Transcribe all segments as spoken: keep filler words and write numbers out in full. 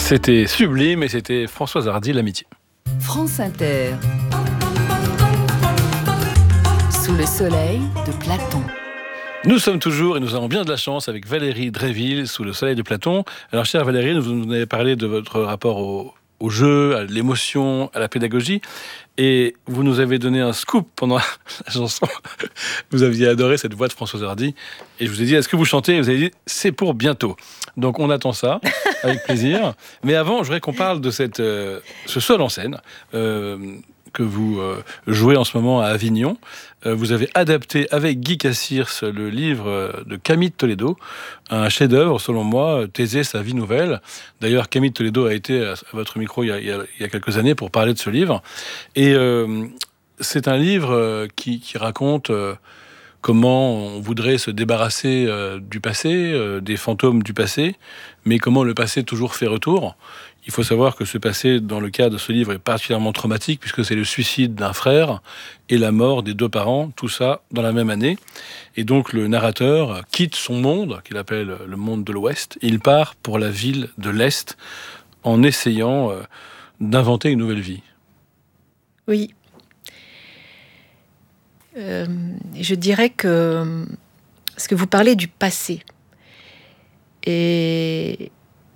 C'était sublime et c'était Françoise Hardy, L'amitié. France Inter. Sous le soleil de Platon. Nous sommes toujours, et nous avons bien de la chance, avec Valérie Dréville, sous le soleil de Platon. Alors, chère Valérie, vous nous avez parlé de votre rapport au, au jeu, à l'émotion, à la pédagogie, et vous nous avez donné un scoop pendant la chanson. Vous aviez adoré cette voix de Françoise Hardy, et je vous ai dit, est-ce que vous chantez? Et vous avez dit, c'est pour bientôt. Donc, on attend ça, avec plaisir. Mais avant, je voudrais qu'on parle de cette, euh, ce seul en scène, euh, que vous euh, jouez en ce moment à Avignon. Euh, vous avez adapté avec Guy Cassirs le livre de Camille de Toledo, un chef-d'œuvre selon moi, Thésée, sa vie nouvelle. D'ailleurs, Camille de Toledo a été à votre micro il y a, il y a, il y a quelques années pour parler de ce livre. Et euh, c'est un livre qui, qui raconte euh, comment on voudrait se débarrasser euh, du passé, euh, des fantômes du passé, mais comment le passé toujours fait retour. Il faut savoir que ce passé, dans le cas de ce livre, est particulièrement traumatique, puisque c'est le suicide d'un frère et la mort des deux parents, tout ça dans la même année. Et donc le narrateur quitte son monde, qu'il appelle le monde de l'Ouest, et il part pour la ville de l'Est, en essayant euh, d'inventer une nouvelle vie. Oui. Euh, je dirais que... Parce que vous parlez du passé. Et...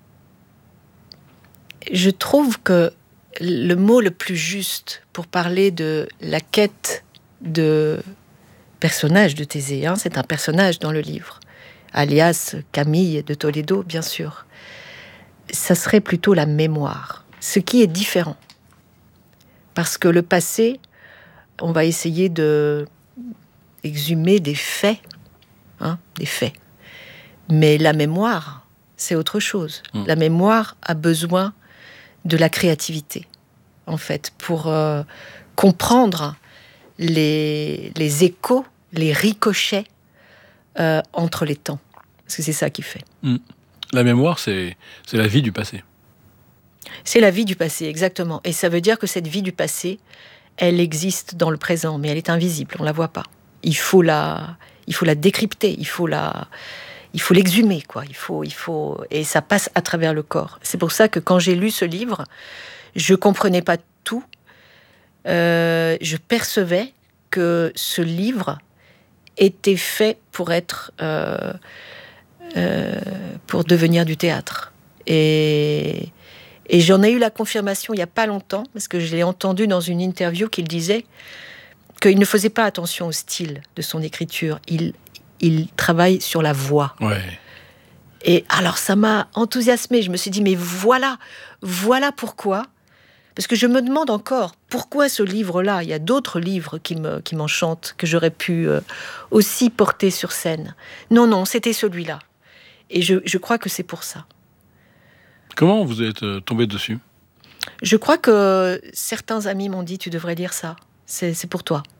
Je trouve que le mot le plus juste pour parler de la quête de personnage de Thésée, hein, c'est un personnage dans le livre, alias Camille de Toledo, bien sûr, ça serait plutôt la mémoire, ce qui est différent. Parce que le passé, on va essayer de exhumer des faits, hein, des faits. Mais la mémoire, c'est autre chose. Mmh. La mémoire a besoin de la créativité, en fait, pour euh, comprendre les, les échos, les ricochets euh, entre les temps. Parce que c'est ça qui fait. Mmh. La mémoire, c'est, c'est la vie du passé. C'est la vie du passé, exactement. Et ça veut dire que cette vie du passé, elle existe dans le présent, mais elle est invisible, on ne la voit pas. Il faut la, il faut la décrypter, il faut la... Il faut l'exhumer, quoi. Il faut, il faut, et ça passe à travers le corps. C'est pour ça que quand j'ai lu ce livre, je comprenais pas tout. Euh, je percevais que ce livre était fait pour être, euh, euh, pour devenir du théâtre. Et, et j'en ai eu la confirmation il y a pas longtemps, parce que je l'ai entendu dans une interview qu'il disait qu'il ne faisait pas attention au style de son écriture. Il Il travaille sur la voix. Ouais. Et alors, ça m'a enthousiasmée. Je me suis dit, mais voilà, voilà pourquoi. Parce que je me demande encore, pourquoi ce livre-là? Il y a d'autres livres qui, me, qui m'enchantent, que j'aurais pu euh, aussi porter sur scène. Non, non, c'était celui-là. Et je, je crois que c'est pour ça. Comment vous êtes euh, tombé dessus? Je crois que certains amis m'ont dit, tu devrais lire ça. C'est, c'est pour toi.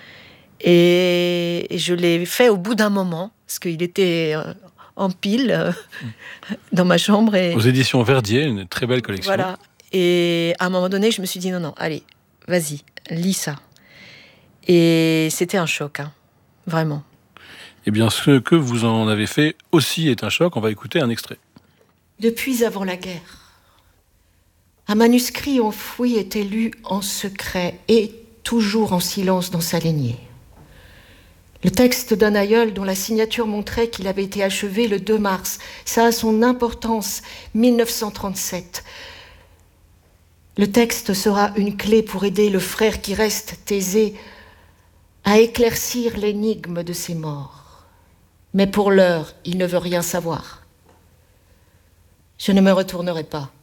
Et je l'ai fait au bout d'un moment, parce qu'il était en pile dans ma chambre. Et... Aux éditions Verdier, une très belle collection. Voilà. Et à un moment donné, je me suis dit, non, non, allez, vas-y, lis ça. Et c'était un choc, hein, vraiment. Eh bien, ce que vous en avez fait aussi est un choc. On va écouter un extrait. Depuis avant la guerre, un manuscrit enfoui était lu en secret et toujours en silence dans sa lignée. Le texte d'un aïeul dont la signature montrait qu'il avait été achevé le deux mars. Ça a son importance, mille neuf cent trente-sept. Le texte sera une clé pour aider le frère qui reste, Thésée, à éclaircir l'énigme de ses morts. Mais pour l'heure, il ne veut rien savoir. Je ne me retournerai pas.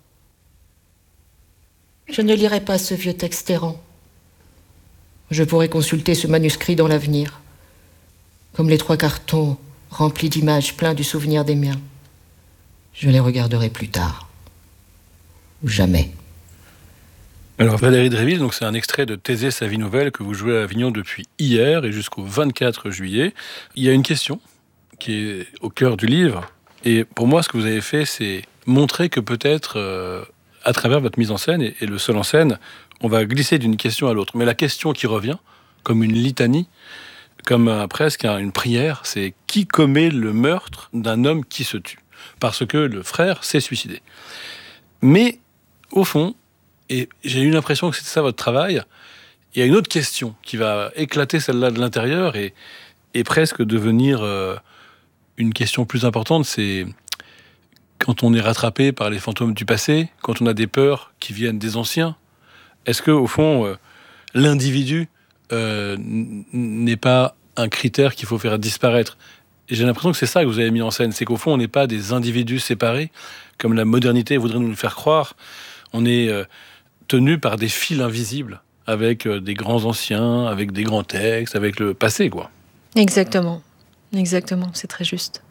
Je ne lirai pas ce vieux texte errant. Je pourrai consulter ce manuscrit dans l'avenir. Comme les trois cartons remplis d'images pleins du souvenir des miens. Je les regarderai plus tard. Ou jamais. Alors Valérie Dréville, donc c'est un extrait de Thésée, sa vie nouvelle, que vous jouez à Avignon depuis hier et jusqu'au vingt-quatre juillet. Il y a une question qui est au cœur du livre. Et pour moi, ce que vous avez fait, c'est montrer que peut-être, euh, à travers votre mise en scène, et, et le seul en scène, on va glisser d'une question à l'autre. Mais la question qui revient, comme une litanie, comme un, presque un, une prière, c'est qui commet le meurtre d'un homme qui se tue? Parce que le frère s'est suicidé. Mais, au fond, et j'ai eu l'impression que c'était ça votre travail, il y a une autre question qui va éclater celle-là de l'intérieur et, et presque devenir euh, une question plus importante, c'est quand on est rattrapé par les fantômes du passé, quand on a des peurs qui viennent des anciens, est-ce que, au fond, euh, l'individu euh, n'est pas un critère qu'il faut faire disparaître? Et j'ai l'impression que c'est ça que vous avez mis en scène, c'est qu'au fond, on n'est pas des individus séparés, comme la modernité voudrait nous le faire croire. On est euh, tenu par des fils invisibles, avec euh, des grands anciens, avec des grands textes, avec le passé, quoi. Exactement, exactement, c'est très juste.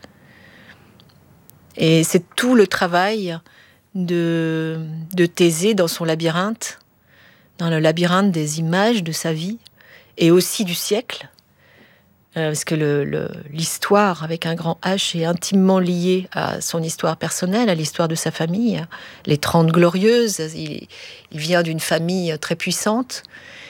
Et c'est tout le travail de, de Thésée dans son labyrinthe, dans le labyrinthe des images de sa vie, et aussi du siècle, euh, parce que le, le, l'histoire avec un grand H est intimement liée à son histoire personnelle, à l'histoire de sa famille, les Trente Glorieuses. Il, il vient d'une famille très puissante,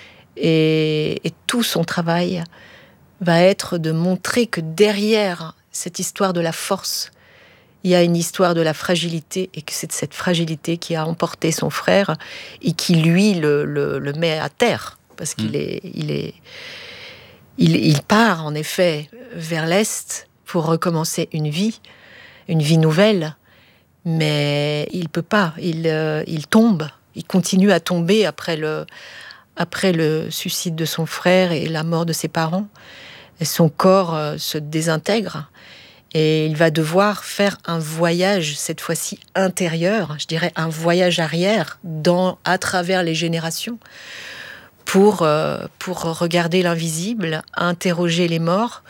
et, et tout son travail va être de montrer que derrière cette histoire de la force, il y a une histoire de la fragilité, et que c'est cette fragilité qui a emporté son frère et qui, lui, le, le, le met à terre. Parce qu'il est, il est, il, il part, en effet, vers l'Est pour recommencer une vie, une vie nouvelle, mais il ne peut pas. Il, euh, il tombe, il continue à tomber après le, après le suicide de son frère et la mort de ses parents. Et son corps euh, se désintègre. Et il va devoir faire un voyage, cette fois-ci intérieur, je dirais un voyage arrière, dans, à travers les générations, pour, euh, pour regarder l'invisible, interroger les morts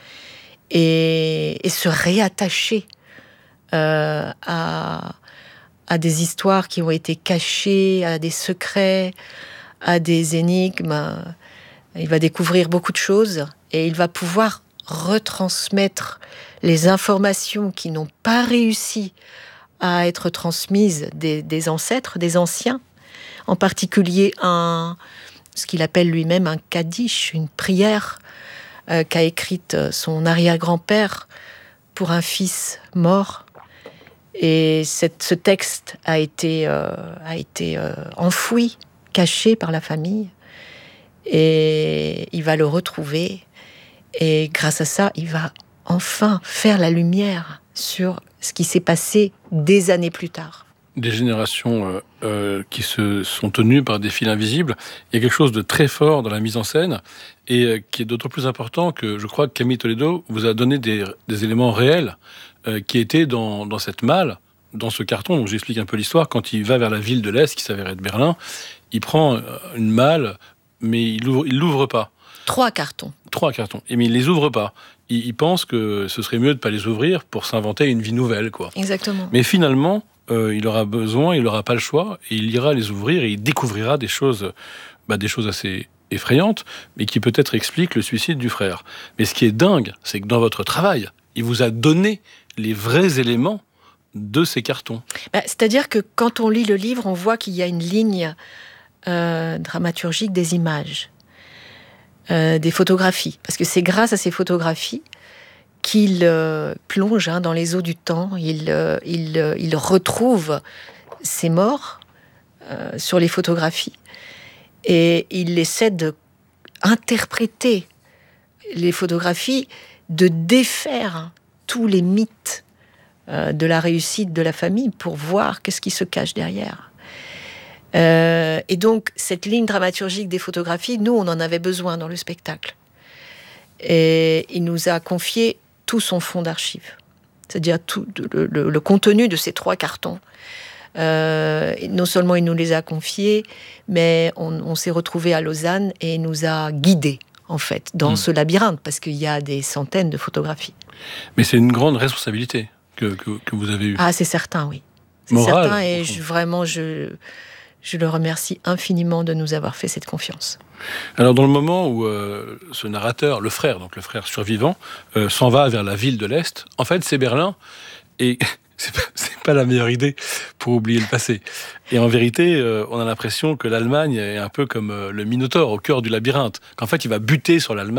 et, et se réattacher euh, à, à des histoires qui ont été cachées, à des secrets, à des énigmes. Il va découvrir beaucoup de choses et il va pouvoir retransmettre les informations qui n'ont pas réussi à être transmises des, des ancêtres, des anciens, en particulier un, ce qu'il appelle lui-même un kaddish, une prière euh, qu'a écrite son arrière-grand-père pour un fils mort. Et cette, ce texte a été, euh, a été euh, enfoui, caché par la famille, et il va le retrouver. Et grâce à ça, il va enfin faire la lumière sur ce qui s'est passé des années plus tard. Des générations euh, euh, qui se sont tenues par des fils invisibles. Il y a quelque chose de très fort dans la mise en scène et euh, qui est d'autant plus important que je crois que Camille Toledo vous a donné des, des éléments réels euh, qui étaient dans, dans cette malle, dans ce carton. Donc j'explique un peu l'histoire. Quand il va vers la ville de l'Est, qui s'avérait être Berlin, il prend une malle, mais il l'ouvre, il l'ouvre pas. Trois cartons. Trois cartons. Et mais il les ouvre pas. Il, il pense que ce serait mieux de pas les ouvrir pour s'inventer une vie nouvelle, quoi. Exactement. Mais finalement, euh, il aura besoin, il n'aura pas le choix, et il ira les ouvrir et il découvrira des choses, bah, des choses assez effrayantes, mais qui peut-être expliquent le suicide du frère. Mais ce qui est dingue, c'est que dans votre travail, il vous a donné les vrais éléments de ces cartons. Bah, c'est-à-dire que quand on lit le livre, on voit qu'il y a une ligne euh, dramaturgique des images. Euh, des photographies, parce que c'est grâce à ces photographies qu'il euh, plonge hein, dans les eaux du temps, il, euh, il, euh, il retrouve ses morts euh, sur les photographies, et il essaie d'interpréter les photographies, de défaire tous les mythes euh, de la réussite de la famille pour voir qu'est-ce qui se cache derrière. Euh, et donc, cette ligne dramaturgique des photographies, nous, on en avait besoin dans le spectacle. Et il nous a confié tout son fonds d'archives, c'est-à-dire tout le, le, le contenu de ces trois cartons. Euh, non seulement il nous les a confiés, mais on, on s'est retrouvés à Lausanne et il nous a guidés, en fait, dans mmh. ce labyrinthe, parce qu'il y a des centaines de photographies. Mais c'est une grande responsabilité que, que, que vous avez eue. Ah, c'est certain, oui. C'est Morale, certain, et je, vraiment, je... Je le remercie infiniment de nous avoir fait cette confiance. Alors, dans le moment où euh, ce narrateur, le frère, donc le frère survivant, euh, s'en va vers la ville de l'Est, en fait, c'est Berlin, et c'est pas, c'est pas la meilleure idée pour oublier le passé. Et en vérité, euh, on a l'impression que l'Allemagne est un peu comme euh, le Minotaure au cœur du labyrinthe, qu'en fait, il va buter sur l'Allemagne.